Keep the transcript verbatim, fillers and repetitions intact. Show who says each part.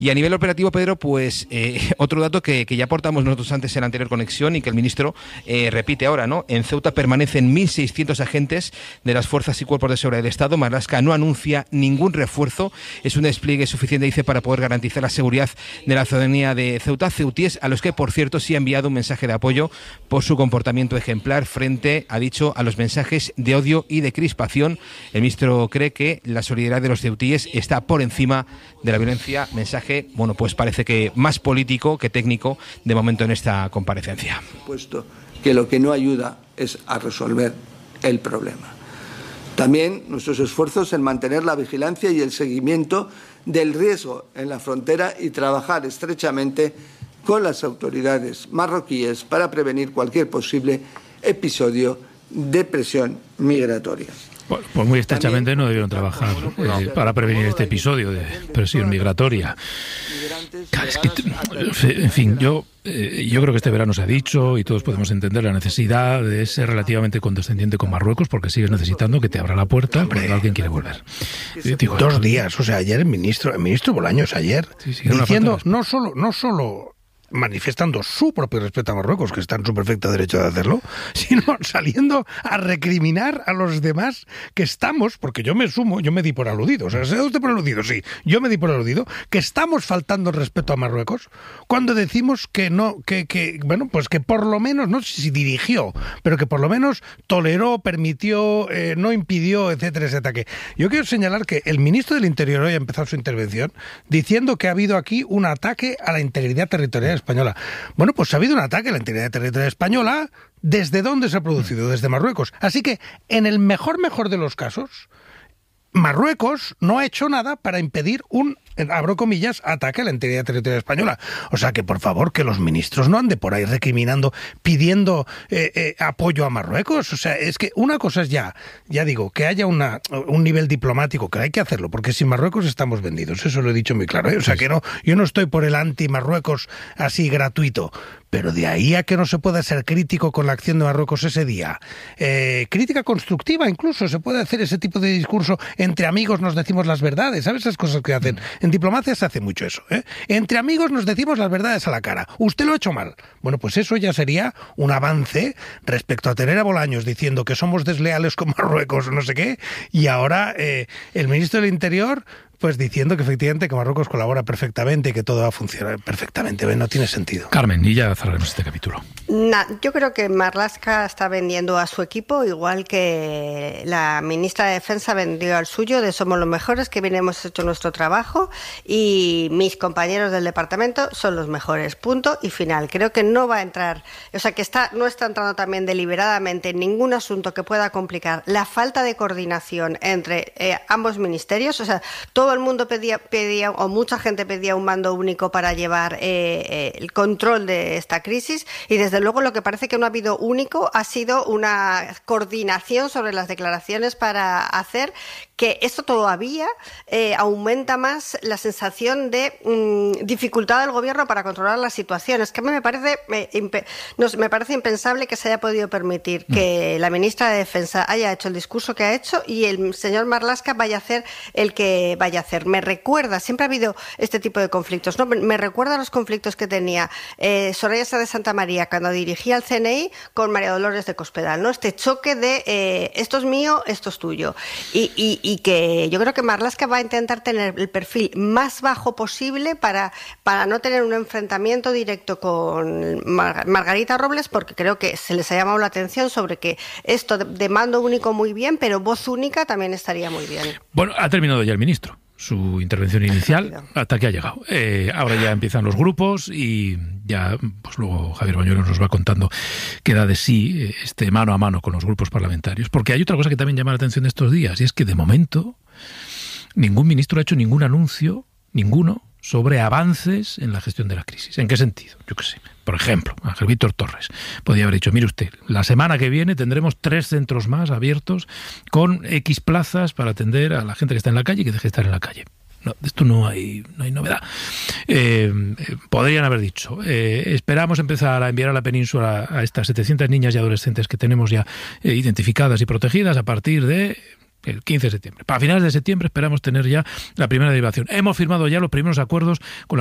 Speaker 1: Y a nivel operativo, Pedro, pues eh, otro dato que, que ya aportamos nosotros antes en la anterior conexión y que el ministro eh, repite ahora, ¿no? En Ceuta permanecen mil seiscientos agentes de las fuerzas y cuerpos de seguridad del Estado. Marlaska no anuncia ningún refuerzo. Es un despliegue suficiente, dice, para poder garantizar la seguridad de la ciudadanía de Ceuta. Ceutíes a los que, por cierto, sí ha enviado un mensaje de apoyo por su comportamiento ejemplar frente, ha dicho, a los mensajes de odio y de crispación. El ministro cree que la solidaridad de los ceutíes está por encima de la violencia. Mensaje, bueno, pues parece que más político que técnico de momento en esta comparecencia.
Speaker 2: Puesto que lo que no ayuda es a resolver el problema. También nuestros esfuerzos en mantener la vigilancia y el seguimiento del riesgo en la frontera y trabajar estrechamente con las autoridades marroquíes para prevenir cualquier posible episodio de presión migratoria.
Speaker 3: Bueno, pues muy estrechamente no debieron trabajar eh, para prevenir este episodio de presión migratoria. Claro, es que, en fin, yo, eh, yo creo que este verano se ha dicho y todos podemos entender la necesidad de ser relativamente condescendiente con Marruecos porque sigues necesitando que te abra la puerta cuando alguien quiere volver.
Speaker 4: Eh, digo, Dos días, o sea, ayer el ministro, el ministro Bolaños ayer, sí, sí, diciendo no solo, no solo manifestando su propio respeto a Marruecos, que está en su perfecto derecho de hacerlo, sino saliendo a recriminar a los demás que estamos, porque yo me sumo, yo me di por aludido, o sea, ¿se da usted por aludido? Sí, yo me di por aludido, que estamos faltando el respeto a Marruecos cuando decimos que no, que, que bueno, pues que por lo menos, no sé si dirigió, pero que por lo menos toleró, permitió, eh, no impidió, etcétera, ese ataque. Yo quiero señalar que el ministro del Interior hoy ha empezado su intervención diciendo que ha habido aquí un ataque a la integridad territorial española. Bueno, pues ha habido un ataque a la integridad territorial española. ¿Desde dónde se ha producido? Desde Marruecos. Así que, en el mejor, mejor de los casos, Marruecos no ha hecho nada para impedir un, abro comillas, ataque a la integridad territorial española. O sea que, por favor, que los ministros no ande por ahí recriminando, pidiendo eh, eh, apoyo a Marruecos. O sea, es que una cosa es ya, ya digo, que haya una, un nivel diplomático, que hay que hacerlo, porque sin Marruecos estamos vendidos. Eso lo he dicho muy claro, ¿eh? O sea que no, yo no estoy por el anti-Marruecos así gratuito. Pero de ahí a que no se pueda ser crítico con la acción de Marruecos ese día, eh, crítica constructiva incluso, se puede hacer ese tipo de discurso, entre amigos nos decimos las verdades, ¿sabes esas cosas que hacen? En diplomacia se hace mucho eso, ¿eh? Entre amigos nos decimos las verdades a la cara, usted lo ha hecho mal. Bueno, pues eso ya sería un avance respecto a tener a Bolaños diciendo que somos desleales con Marruecos o no sé qué, y ahora eh, el ministro del Interior pues diciendo que efectivamente que Marruecos colabora perfectamente y que todo va a funcionar perfectamente. No tiene sentido.
Speaker 3: Carmen, y ya cerraremos este capítulo.
Speaker 5: Nah, yo creo que Marlaska está vendiendo a su equipo igual que la ministra de Defensa vendió al suyo, de somos los mejores, que bien hemos hecho nuestro trabajo y mis compañeros del departamento son los mejores. Punto y final. Creo que no va a entrar, o sea que está no está entrando también deliberadamente en ningún asunto que pueda complicar la falta de coordinación entre eh, ambos ministerios. O sea, todo Todo el mundo pedía, pedía, o mucha gente pedía un mando único para llevar eh, eh, el control de esta crisis y desde luego lo que parece que no ha habido único ha sido una coordinación sobre las declaraciones para hacer que esto todavía eh, aumenta más la sensación de mmm, dificultad del gobierno para controlar la situación. Es que a mí me parece, me, impe, no, me parece impensable que se haya podido permitir que la ministra de Defensa haya hecho el discurso que ha hecho y el señor Marlaska vaya a hacer el que vaya a hacer. Me recuerda, siempre ha habido este tipo de conflictos, ¿no? Me recuerda a los conflictos que tenía eh, Soraya Sáenz de Santa María cuando dirigía el C N I con María Dolores de Cospedal, ¿no? Este choque de eh, esto es mío, esto es tuyo. Y, y, y que yo creo que Marlaska va a intentar tener el perfil más bajo posible para, para no tener un enfrentamiento directo con Mar- Margarita Robles, porque creo que se les ha llamado la atención sobre que esto de, de mando único muy bien, pero voz única también estaría muy bien.
Speaker 3: Bueno, ha terminado ya el ministro su intervención inicial, hasta que ha llegado. Eh, ahora ya empiezan los grupos y ya, pues luego Javier Bañuelos nos va contando qué da de sí este mano a mano con los grupos parlamentarios. Porque hay otra cosa que también llama la atención de estos días, y es que de momento ningún ministro ha hecho ningún anuncio, ninguno, sobre avances en la gestión de la crisis. ¿En qué sentido? Yo qué sé. Por ejemplo, Ángel Víctor Torres podía haber dicho, mire usted, la semana que viene tendremos tres centros más abiertos con X plazas para atender a la gente que está en la calle y que deje de estar en la calle. No, de esto no hay, no hay novedad. Eh, eh, podrían haber dicho, eh, esperamos empezar a enviar a la península a estas setecientas niñas y adolescentes que tenemos ya eh, identificadas y protegidas a partir de el quince de septiembre. Para finales de septiembre esperamos tener ya la primera derivación. Hemos firmado ya los primeros acuerdos con la